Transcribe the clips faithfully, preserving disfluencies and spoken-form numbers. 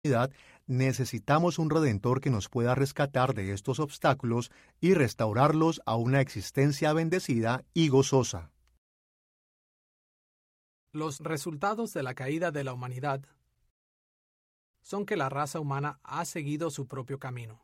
necesitamos un Redentor que nos pueda rescatar de estos obstáculos y restaurarlos a una existencia bendecida y gozosa. Los resultados de la caída de la humanidad son que la raza humana ha seguido su propio camino.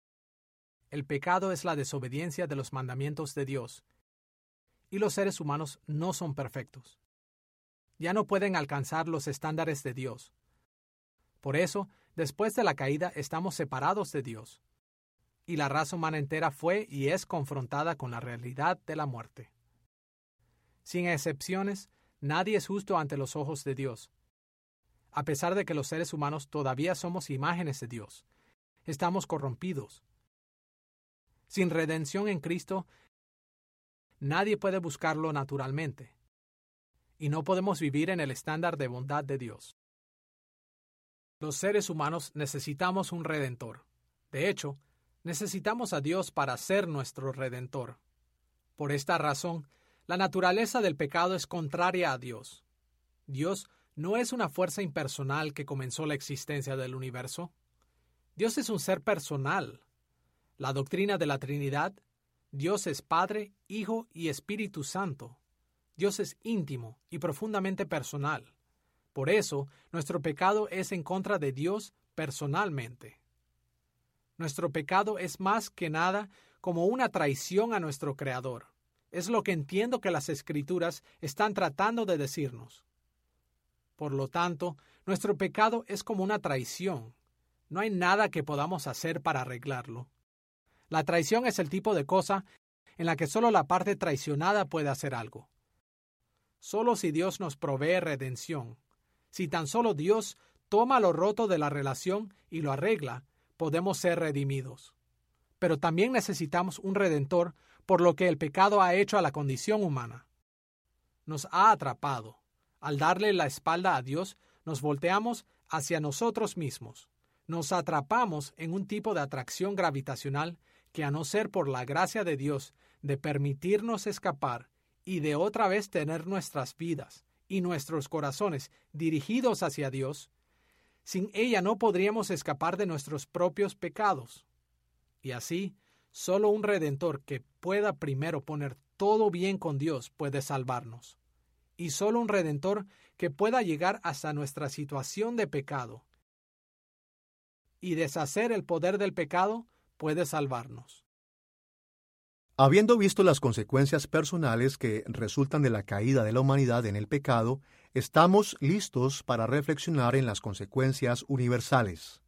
El pecado es la desobediencia de los mandamientos de Dios, y los seres humanos no son perfectos. Ya no pueden alcanzar los estándares de Dios. Por eso, después de la caída, estamos separados de Dios, y la raza humana entera fue y es confrontada con la realidad de la muerte. Sin excepciones, nadie es justo ante los ojos de Dios. A pesar de que los seres humanos todavía somos imágenes de Dios, estamos corrompidos. Sin redención en Cristo, nadie puede buscarlo naturalmente, y no podemos vivir en el estándar de bondad de Dios. Los seres humanos necesitamos un Redentor. De hecho, necesitamos a Dios para ser nuestro Redentor. Por esta razón, la naturaleza del pecado es contraria a Dios. Dios no es una fuerza impersonal que comenzó la existencia del universo. Dios es un ser personal. La doctrina de la Trinidad, Dios es Padre, Hijo y Espíritu Santo. Dios es íntimo y profundamente personal. Por eso, nuestro pecado es en contra de Dios personalmente. Nuestro pecado es más que nada como una traición a nuestro Creador. Es lo que entiendo que las Escrituras están tratando de decirnos. Por lo tanto, nuestro pecado es como una traición. No hay nada que podamos hacer para arreglarlo. La traición es el tipo de cosa en la que solo la parte traicionada puede hacer algo. Solo si Dios nos provee redención, si tan solo Dios toma lo roto de la relación y lo arregla, podemos ser redimidos. Pero también necesitamos un Redentor por lo que el pecado ha hecho a la condición humana. Nos ha atrapado. Al darle la espalda a Dios, nos volteamos hacia nosotros mismos. Nos atrapamos en un tipo de atracción gravitacional que, a no ser por la gracia de Dios de permitirnos escapar y de otra vez tener nuestras vidas y nuestros corazones dirigidos hacia Dios, sin ella no podríamos escapar de nuestros propios pecados. Y así, solo un Redentor que pueda primero poner todo bien con Dios puede salvarnos. Y solo un Redentor que pueda llegar hasta nuestra situación de pecado y deshacer el poder del pecado puede salvarnos. Habiendo visto las consecuencias personales que resultan de la caída de la humanidad en el pecado, estamos listos para reflexionar en las consecuencias universales.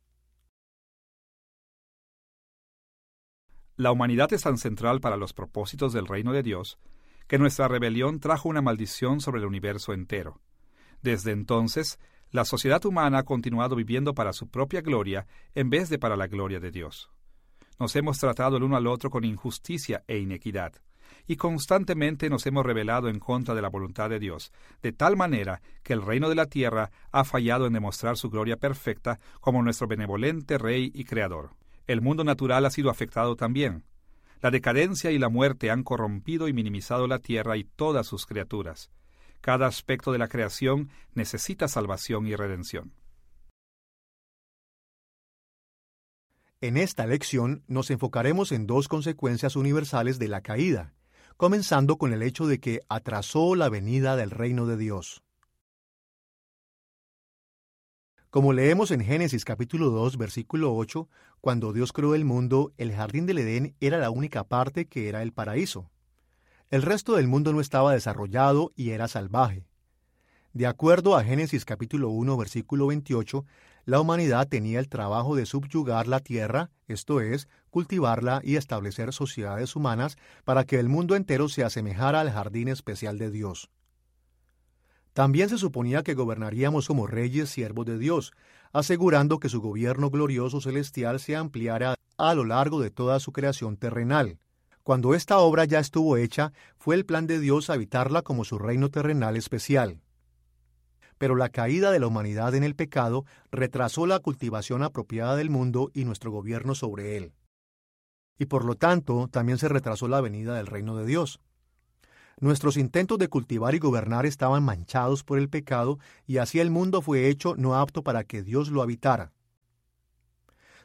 La humanidad es tan central para los propósitos del reino de Dios que nuestra rebelión trajo una maldición sobre el universo entero. Desde entonces, la sociedad humana ha continuado viviendo para su propia gloria en vez de para la gloria de Dios. Nos hemos tratado el uno al otro con injusticia e inequidad, y constantemente nos hemos rebelado en contra de la voluntad de Dios, de tal manera que el reino de la tierra ha fallado en demostrar su gloria perfecta como nuestro benevolente Rey y Creador. El mundo natural ha sido afectado también. La decadencia y la muerte han corrompido y minimizado la tierra y todas sus criaturas. Cada aspecto de la creación necesita salvación y redención. En esta lección nos enfocaremos en dos consecuencias universales de la caída, comenzando con el hecho de que atrasó la venida del reino de Dios. Como leemos en Génesis capítulo dos, versículo ocho, cuando Dios creó el mundo, el jardín del Edén era la única parte que era el paraíso. El resto del mundo no estaba desarrollado y era salvaje. De acuerdo a Génesis capítulo uno, versículo veintiocho, la humanidad tenía el trabajo de subyugar la tierra, esto es, cultivarla y establecer sociedades humanas para que el mundo entero se asemejara al jardín especial de Dios. También se suponía que gobernaríamos como reyes siervos de Dios, asegurando que su gobierno glorioso celestial se ampliara a lo largo de toda su creación terrenal. Cuando esta obra ya estuvo hecha, fue el plan de Dios habitarla como su reino terrenal especial. Pero la caída de la humanidad en el pecado retrasó la cultivación apropiada del mundo y nuestro gobierno sobre él. Y por lo tanto, también se retrasó la venida del reino de Dios. Nuestros intentos de cultivar y gobernar estaban manchados por el pecado, y así el mundo fue hecho no apto para que Dios lo habitara.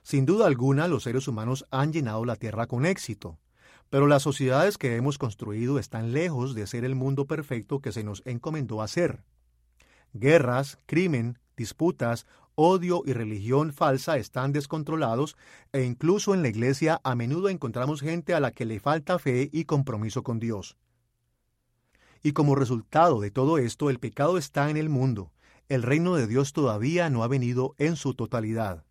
Sin duda alguna, los seres humanos han llenado la tierra con éxito, pero las sociedades que hemos construido están lejos de ser el mundo perfecto que se nos encomendó hacer. Guerras, crimen, disputas, odio y religión falsa están descontrolados, e incluso en la iglesia a menudo encontramos gente a la que le falta fe y compromiso con Dios. Y como resultado de todo esto, el pecado está en el mundo. El reino de Dios todavía no ha venido en su totalidad.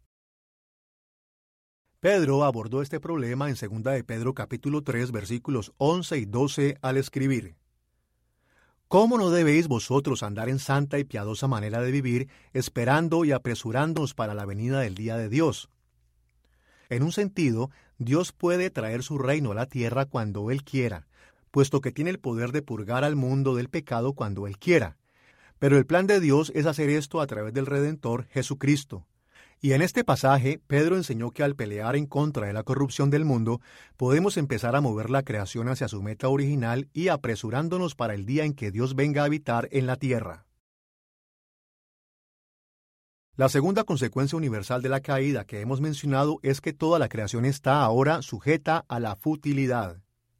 Pedro abordó este problema en segunda de Pedro capítulo tres versículos once y doce al escribir: ¿Cómo no debéis vosotros andar en santa y piadosa manera de vivir, esperando y apresurándonos para la venida del día de Dios? En un sentido, Dios puede traer su reino a la tierra cuando Él quiera, puesto que tiene el poder de purgar al mundo del pecado cuando Él quiera. Pero el plan de Dios es hacer esto a través del Redentor Jesucristo. Y en este pasaje, Pedro enseñó que al pelear en contra de la corrupción del mundo, podemos empezar a mover la creación hacia su meta original y apresurándonos para el día en que Dios venga a habitar en la tierra. La segunda consecuencia universal de la caída que hemos mencionado es que toda la creación está ahora sujeta a la futilidad.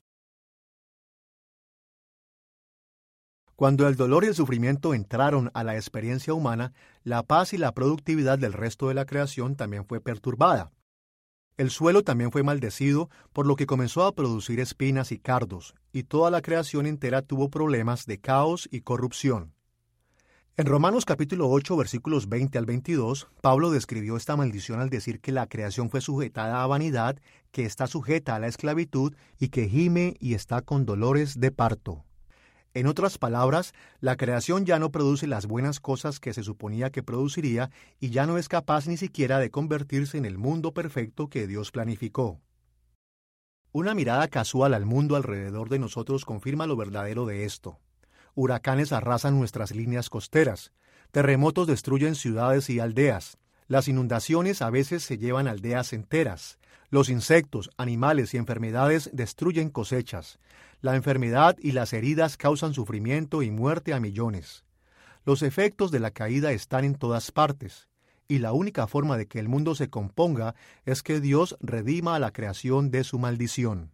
Cuando el dolor y el sufrimiento entraron a la experiencia humana, la paz y la productividad del resto de la creación también fue perturbada. El suelo también fue maldecido, por lo que comenzó a producir espinas y cardos, y toda la creación entera tuvo problemas de caos y corrupción. En Romanos capítulo ocho, versículos veinte al veintidós, Pablo describió esta maldición al decir que la creación fue sujetada a vanidad, que está sujeta a la esclavitud y que gime y está con dolores de parto. En otras palabras, la creación ya no produce las buenas cosas que se suponía que produciría y ya no es capaz ni siquiera de convertirse en el mundo perfecto que Dios planificó. Una mirada casual al mundo alrededor de nosotros confirma lo verdadero de esto. Huracanes arrasan nuestras líneas costeras, terremotos destruyen ciudades y aldeas, las inundaciones a veces se llevan aldeas enteras, los insectos, animales y enfermedades destruyen cosechas. La enfermedad y las heridas causan sufrimiento y muerte a millones. Los efectos de la caída están en todas partes, y la única forma de que el mundo se componga es que Dios redima a la creación de su maldición.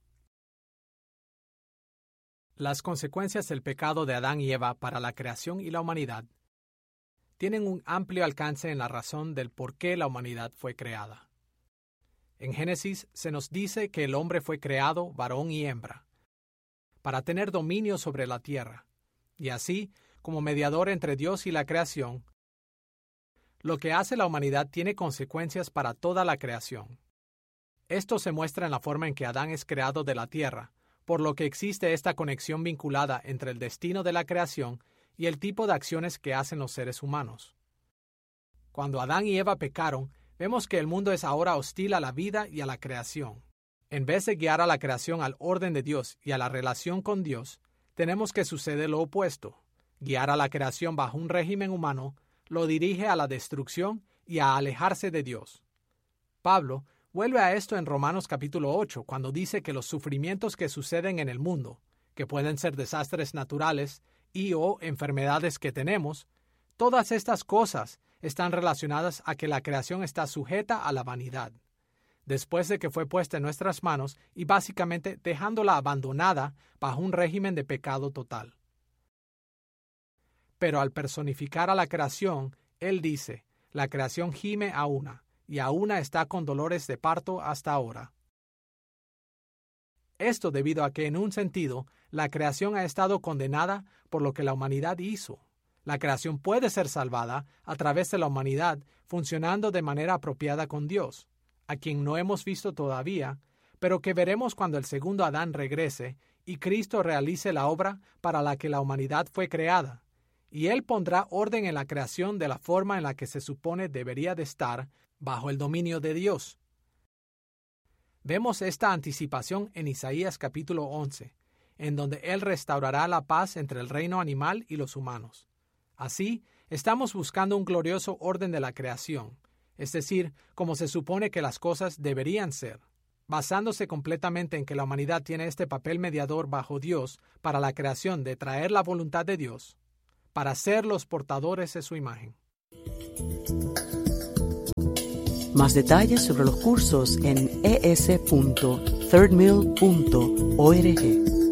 Las consecuencias del pecado de Adán y Eva para la creación y la humanidad tienen un amplio alcance en la razón del por qué la humanidad fue creada. En Génesis se nos dice que el hombre fue creado varón y hembra, para tener dominio sobre la tierra, y así, como mediador entre Dios y la creación, lo que hace la humanidad tiene consecuencias para toda la creación. Esto se muestra en la forma en que Adán es creado de la tierra, por lo que existe esta conexión vinculada entre el destino de la creación y el tipo de acciones que hacen los seres humanos. Cuando Adán y Eva pecaron, vemos que el mundo es ahora hostil a la vida y a la creación. En vez de guiar a la creación al orden de Dios y a la relación con Dios, tenemos que suceder lo opuesto. Guiar a la creación bajo un régimen humano lo dirige a la destrucción y a alejarse de Dios. Pablo vuelve a esto en Romanos capítulo ocho, cuando dice que los sufrimientos que suceden en el mundo, que pueden ser desastres naturales y o enfermedades que tenemos, todas estas cosas están relacionadas a que la creación está sujeta a la vanidad, después de que fue puesta en nuestras manos y básicamente dejándola abandonada bajo un régimen de pecado total. Pero al personificar a la creación, él dice, la creación gime a una, y a una está con dolores de parto hasta ahora. Esto debido a que, en un sentido, la creación ha estado condenada por lo que la humanidad hizo. La creación puede ser salvada a través de la humanidad funcionando de manera apropiada con Dios, a quien no hemos visto todavía, pero que veremos cuando el segundo Adán regrese y Cristo realice la obra para la que la humanidad fue creada, y Él pondrá orden en la creación de la forma en la que se supone debería de estar bajo el dominio de Dios. Vemos esta anticipación en Isaías capítulo once, en donde Él restaurará la paz entre el reino animal y los humanos. Así, estamos buscando un glorioso orden de la creación, es decir, como se supone que las cosas deberían ser, basándose completamente en que la humanidad tiene este papel mediador bajo Dios para la creación de traer la voluntad de Dios, para ser los portadores de su imagen. Más detalles sobre los cursos en e s punto third mill punto org.